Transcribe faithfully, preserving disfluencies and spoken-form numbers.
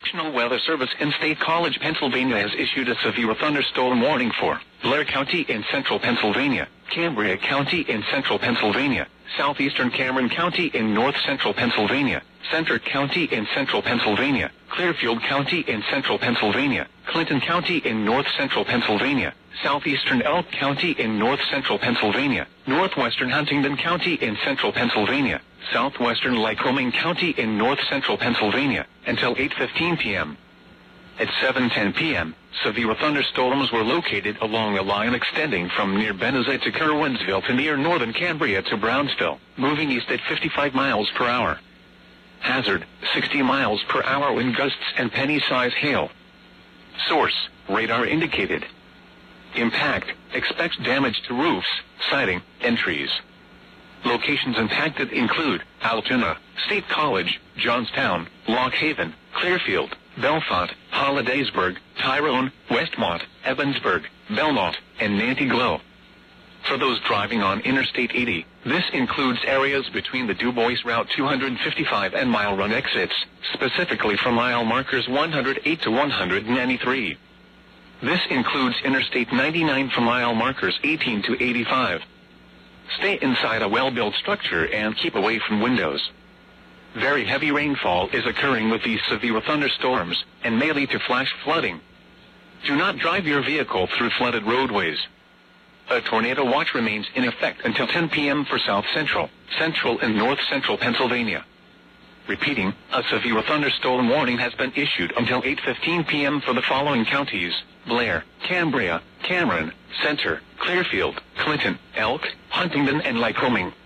National Weather Service in State College, Pennsylvania has issued a severe thunderstorm warning for Blair County in central Pennsylvania, Cambria County in central Pennsylvania, southeastern Cameron County in north central Pennsylvania, Center County in central Pennsylvania, Clearfield County in central Pennsylvania, Clinton County in north central Pennsylvania, southeastern Elk County in north central Pennsylvania, northwestern Huntingdon County in central Pennsylvania, southwestern Lycoming County in north central Pennsylvania, until eight fifteen p m At seven ten p m, severe thunderstorms were located along a line extending from near Benezet to Curwensville to near northern Cambria to Brownsville, moving east at fifty-five miles per hour. Hazard, sixty miles per hour wind gusts and penny-size hail. Source, radar indicated. Impact, expects damage to roofs, siding, and trees. Locations impacted include Altoona, State College, Johnstown, Lock Haven, Clearfield, Belfont, Hollidaysburg, Tyrone, Westmont, Evansburg, Belmont, and Nantiglow. For those driving on Interstate eighty, this includes areas between the Du Bois Route two fifty-five and Mile Run exits, specifically from mile markers one oh eight to one ninety-three. This includes Interstate ninety-nine from mile markers eighteen to eighty-five. Stay inside a well-built structure and keep away from windows. Very heavy rainfall is occurring with these severe thunderstorms, and may lead to flash flooding. Do not drive your vehicle through flooded roadways. A tornado watch remains in effect until ten p m for south central, central and north central Pennsylvania. Repeating, a severe thunderstorm warning has been issued until eight fifteen p m for the following counties: Blair, Cambria, Cameron, Center, Clearfield, Clinton, Elk, Huntingdon, and Lycoming.